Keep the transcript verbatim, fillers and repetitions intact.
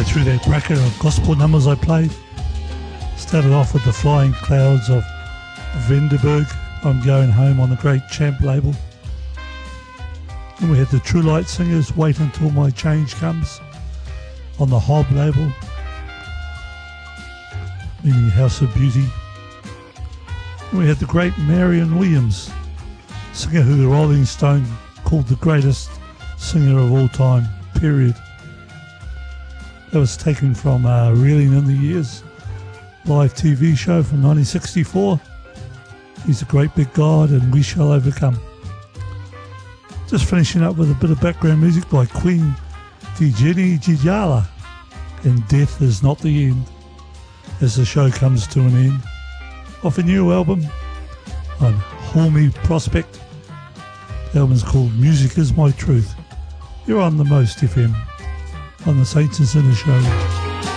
go through that bracket of gospel numbers I played. Started off with the Flying Clouds of Venderberg, I'm Going Home, on the great Champ label. Then we had the True Light Singers, Wait Until My Change Comes, on the Hob label, meaning House of Beauty. Then we had the great Marion Williams, singer who the Rolling Stone called the greatest singer of all time, period. That was taken from uh, Reeling in the Years live T V show from nineteen sixty-four. He's a great big God and we shall overcome. Just finishing up with a bit of background music by Queen Dijini Jijala, and Death Is Not the End, as the show comes to an end. Off a new album on Hormy Prospect. The album's called Music Is My Truth. You're on the Most F M, on the Saints and Sinners show.